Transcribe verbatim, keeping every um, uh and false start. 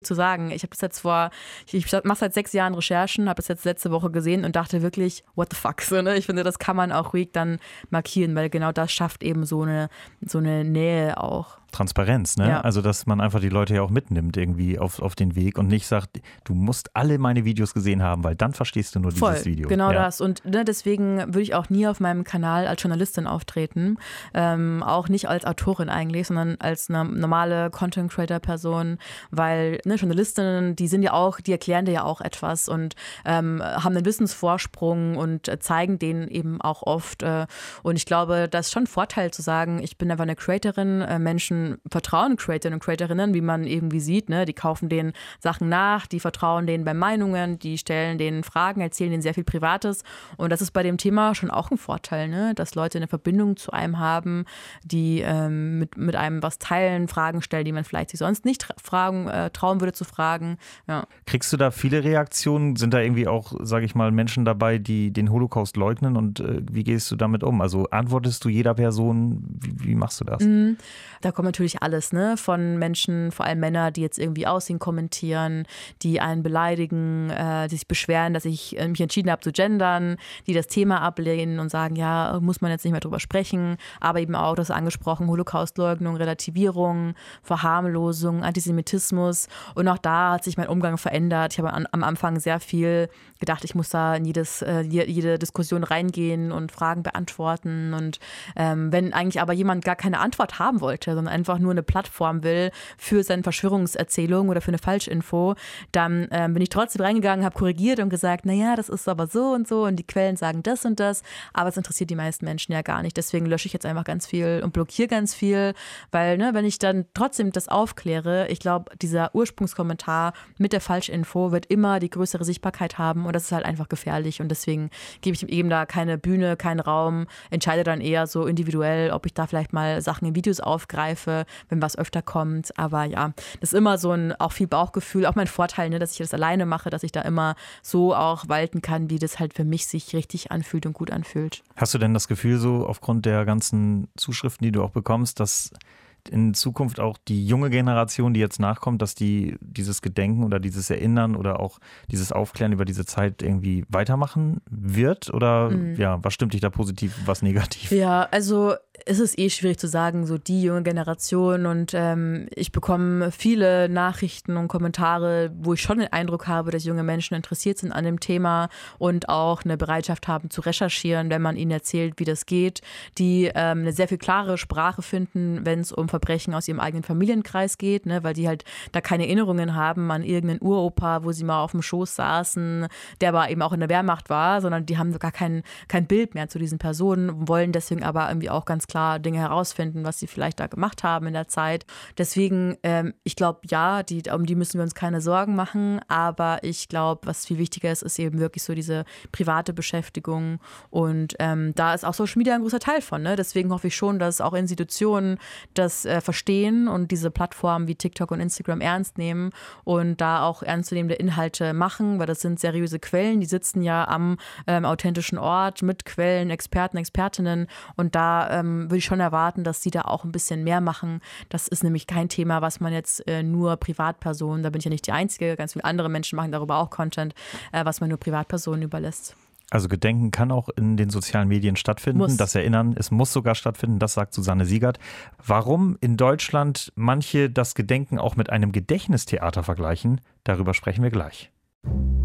zu sagen. Ich habe das jetzt vor, ich, ich mache seit sechs Jahren Recherchen, habe das jetzt letzte Woche gesehen und dachte wirklich, what the fuck, so, ne? Ich finde, das kann man auch ruhig dann markieren, weil genau das schafft eben so eine, so eine Nähe auch. Transparenz, ne? Ja. Also, dass man einfach die Leute ja auch mitnimmt irgendwie auf, auf den Weg und nicht sagt, du musst alle meine Videos gesehen haben, weil dann verstehst du nur Voll, dieses Video. Genau ja. das. Und ne, deswegen würde ich auch nie auf meinem Kanal als Journalistin auftreten. Ähm, auch nicht als Autorin eigentlich, sondern als eine normale Content-Creator-Person, weil ne, Journalistinnen, die sind ja auch, die erklären dir ja auch etwas und ähm, haben einen Wissensvorsprung und äh, zeigen den eben auch oft. Äh, und ich glaube, das ist schon ein Vorteil zu sagen, ich bin einfach eine Creatorin, äh, Menschen vertrauen Creatorinnen und Creatorinnen, wie man irgendwie sieht, ne? Die kaufen denen Sachen nach, die vertrauen denen bei Meinungen, die stellen denen Fragen, erzählen denen sehr viel Privates und das ist bei dem Thema schon auch ein Vorteil, ne? Dass Leute eine Verbindung zu einem haben, die ähm, mit, mit einem was teilen, Fragen stellen, die man vielleicht sich sonst nicht tra- fragen, äh, trauen würde zu fragen. Ja. Kriegst du da viele Reaktionen? Sind da irgendwie auch, sage ich mal, Menschen dabei, die den Holocaust leugnen und äh, wie gehst du damit um? Also antwortest du jeder Person, wie, wie machst du das? Mhm. Da kommt natürlich alles, ne? Von Menschen, vor allem Männer, die jetzt irgendwie Aussehen kommentieren, die einen beleidigen, äh, die sich beschweren, dass ich äh, mich entschieden habe zu gendern, die das Thema ablehnen und sagen, ja, muss man jetzt nicht mehr drüber sprechen, aber eben auch das angesprochen, Holocaustleugnung, Relativierung, Verharmlosung, Antisemitismus und auch da hat sich mein Umgang verändert. Ich habe an, am Anfang sehr viel gedacht, ich muss da in jedes, äh, jede Diskussion reingehen und Fragen beantworten und ähm, wenn eigentlich aber jemand gar keine Antwort haben wollte, sondern einfach nur eine Plattform will für seine Verschwörungserzählung oder für eine Falschinfo, dann ähm, bin ich trotzdem reingegangen, habe korrigiert und gesagt, naja, das ist aber so und so und die Quellen sagen das und das, aber es interessiert die meisten Menschen ja gar nicht. Deswegen lösche ich jetzt einfach ganz viel und blockiere ganz viel, weil ne, wenn ich dann trotzdem das aufkläre, ich glaube, dieser Ursprungskommentar mit der Falschinfo wird immer die größere Sichtbarkeit haben und das ist halt einfach gefährlich und deswegen gebe ich eben da keine Bühne, keinen Raum, entscheide dann eher so individuell, ob ich da vielleicht mal Sachen in Videos aufgreife, wenn was öfter kommt. Aber ja, das ist immer so ein auch viel Bauchgefühl, auch mein Vorteil, ne, dass ich das alleine mache, dass ich da immer so auch walten kann, wie das halt für mich sich richtig anfühlt und gut anfühlt. Hast du denn das Gefühl so aufgrund der ganzen Zuschriften, die du auch bekommst, dass in Zukunft auch die junge Generation, die jetzt nachkommt, dass die dieses Gedenken oder dieses Erinnern oder auch dieses Aufklären über diese Zeit irgendwie weitermachen wird? Oder mhm. ja, was stimmt dich da positiv, was negativ? Ja, also es ist eh schwierig zu sagen, so die junge Generation und ähm, ich bekomme viele Nachrichten und Kommentare, wo ich schon den Eindruck habe, dass junge Menschen interessiert sind an dem Thema und auch eine Bereitschaft haben zu recherchieren, wenn man ihnen erzählt, wie das geht, die ähm, eine sehr viel klare Sprache finden, wenn es um Verbrechen aus ihrem eigenen Familienkreis geht, ne, weil die halt da keine Erinnerungen haben an irgendeinen Uropa, wo sie mal auf dem Schoß saßen, der aber eben auch in der Wehrmacht war, sondern die haben gar kein, kein Bild mehr zu diesen Personen, wollen deswegen aber irgendwie auch ganz klar Dinge herausfinden, was sie vielleicht da gemacht haben in der Zeit. Deswegen, ähm, ich glaube, ja, die, um die müssen wir uns keine Sorgen machen, aber ich glaube, was viel wichtiger ist, ist eben wirklich so diese private Beschäftigung und ähm, da ist auch Social Media ein großer Teil von, ne? Deswegen hoffe ich schon, dass auch Institutionen das äh, verstehen und diese Plattformen wie TikTok und Instagram ernst nehmen und da auch ernstzunehmende Inhalte machen, weil das sind seriöse Quellen, die sitzen ja am ähm, authentischen Ort mit Quellen, Experten, Expertinnen und da ähm, würde ich schon erwarten, dass sie da auch ein bisschen mehr machen. Das ist nämlich kein Thema, was man jetzt äh, nur Privatpersonen, da bin ich ja nicht die Einzige, ganz viele andere Menschen machen darüber auch Content, äh, was man nur Privatpersonen überlässt. Also Gedenken kann auch in den sozialen Medien stattfinden, muss. Das Erinnern, es muss sogar stattfinden, das sagt Susanne Siegert. Warum in Deutschland manche das Gedenken auch mit einem Gedächtnistheater vergleichen, darüber sprechen wir gleich.